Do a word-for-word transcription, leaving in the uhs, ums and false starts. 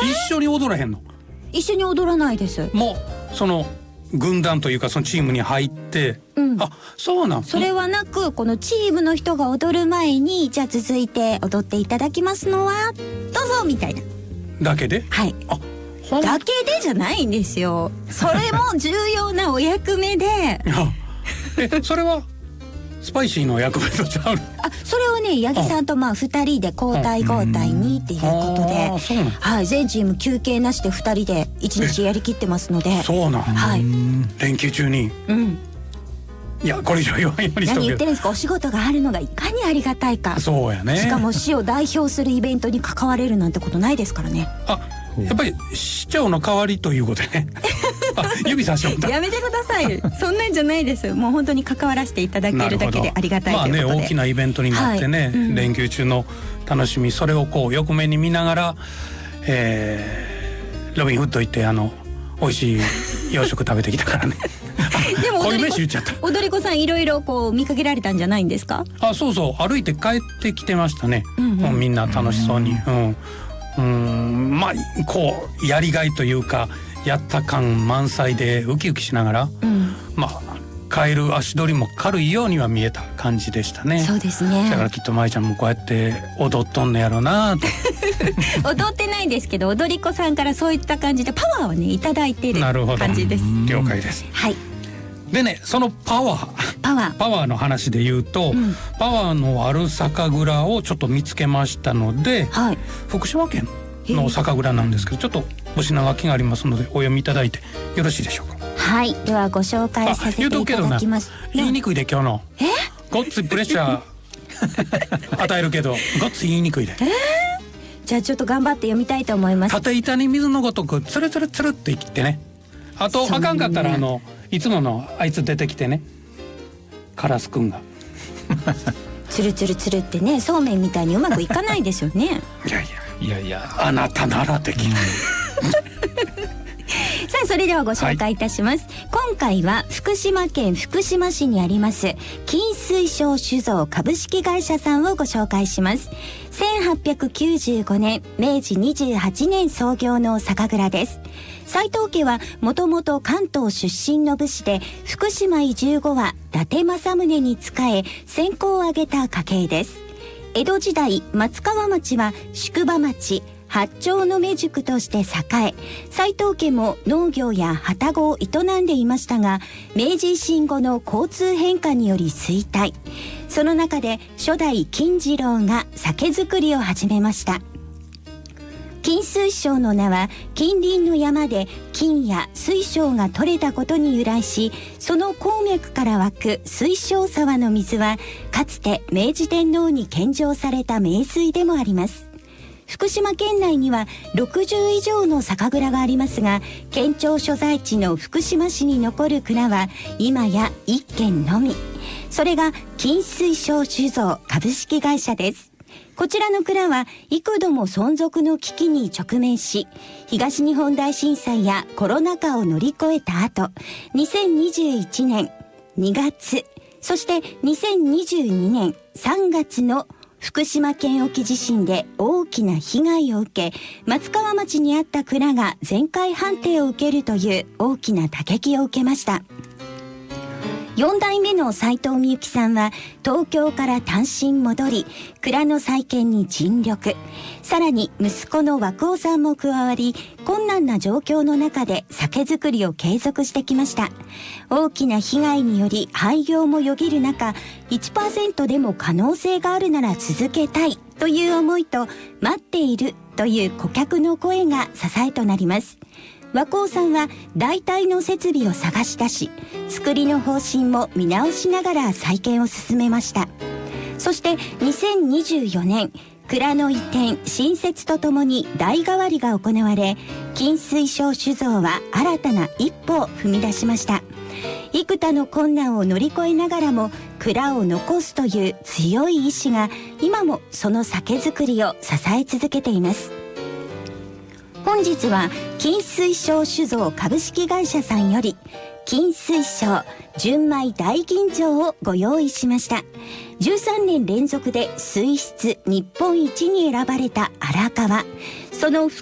一緒に踊らへんの？ 一緒に踊らないです。 もうその軍団というかそのチームに入って、うん、あ、そうなん。 それはなく、このチームの人が踊る前に、じゃあ続いて踊っていただきますのはどうぞみたいなだけで、 はい、あ、だけでじゃないんですよ。それも重要なお役目でえ、それはスパイシーの役目とちゃうの？ あ、それをね、八木さんとまあふたりで交代交代にっていうことで、はい、全チーム休憩なしでふたりでいちにちやりきってますので。 そうなん、はい、連休中に、うん、いや、これ以上言わんようにしとくけど。 何言ってるんですか。お仕事があるのがいかにありがたいか。 そうやね。 しかも市を代表するイベントに関われるなんてことないですからね。 あ、やっぱり市長の代わりということでねあ、指差しもやめてくださいそんなんじゃないです。もう本当に関わらせていただけるだけでありがたいということで、 まあね、大きなイベントになってね、はい、うん、連休中の楽しみ、それをこう横目に見ながら、えー、ロビンフッド行ってあの美味しい洋食食べてきたからねでも踊り子、踊り子さんいろいろこう見かけられたんじゃないんですか？ あ、そうそう、歩いて帰ってきてましたね、うんうん、みんな楽しそうに、うん、うん、まあこうやりがいというかやった感満載でウキウキしながら、うん、まあ帰る足取りも軽いようには見えた感じでしたね。 そうですね。 だからきっと舞ちゃんもこうやって踊っとんのやろうなと踊ってないんですけど、踊り子さんからそういった感じでパワーをねいただいている感じです。 了解です。 はい。 でね、そのパワーパワーパワーの話で言うと、うん、パワーのある酒蔵をちょっと見つけましたので、はい、福島県の酒蔵なんですけど、ちょっとお品書きがありますのでお読みいただいてよろしいでしょうか？ はい、ではご紹介させていただきます。 言いにくいで今日の。 え？ ごっついプレッシャー与えるけどごっつい言いにくいで。 えー、じゃあちょっと頑張って読みたいと思います。 縦板に水のごとくつるつるつるって切ってね。あとあかんかったらあのいつものあいつ出てきてね、カラスくんがつるつるつるってね、そうめんみたいにうまくいかないですよねいやいやいやいや、あなたならできるさあ、それではご紹介いたします、はい、今回は福島県福島市にあります金水晶酒造株式会社さんをご紹介します。せんはっぴゃくきゅうじゅうごねん、めいじにじゅうはちねん創業の酒蔵です。斉藤家はもともと関東出身の武士で、福島移住後は伊達政宗に仕え戦功を挙げた家系です。江戸時代、松川町は宿場町、八丁の目宿として栄え、斉藤家も農業や旅籠を営んでいましたが、明治維新後の交通変化により衰退。その中で初代金次郎が酒造りを始めました。金水晶の名は近隣の山で金や水晶が取れたことに由来し、その鉱脈から湧く水晶沢の水はかつて明治天皇に献上された名水でもあります。福島県内にはろくじゅう以上の酒蔵がありますが、県庁所在地の福島市に残る蔵は今やいっけんのみ。それが金水晶酒造株式会社です。こちらの蔵は幾度も存続の危機に直面し、東日本大震災やコロナ禍を乗り越えた後、にせんにじゅういちねんにがつ、そしてにせんにじゅうにねんさんがつの福島県沖地震で大きな被害を受け、松川町にあった蔵が全壊判定を受けるという大きな打撃を受けました。よんだいめの斉藤美幸さんは東京から単身戻り、蔵の再建に尽力。さらに息子の枠尾さんも加わり、困難な状況の中で酒造りを継続してきました。大きな被害により廃業もよぎる中、いちパーセント でも可能性があるなら続けたいという思いと、待っているという顧客の声が支えとなります。和光さんは代替の設備を探し出し、作りの方針も見直しながら再建を進めました。そしてにせんにじゅうよねん、蔵の移転新設とともに代替わりが行われ、金水晶酒造は新たな一歩を踏み出しました。幾多の困難を乗り越えながらも蔵を残すという強い意志が今もその酒造りを支え続けています。本日は金水晶酒造株式会社さんより金水晶純米大吟醸をご用意しました。じゅうさんねん連続で水質日本一に選ばれた荒川、その